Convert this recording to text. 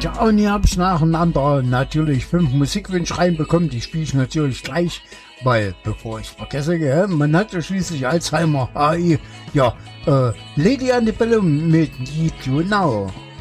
Ja, und hier habe ich nacheinander natürlich 5 Musikwünsche reinbekommen. Die spiele ich natürlich gleich, weil, bevor ich vergesse, man hat ja schließlich Alzheimer, AI. Ja, Lady Antebellum mit Need You Now.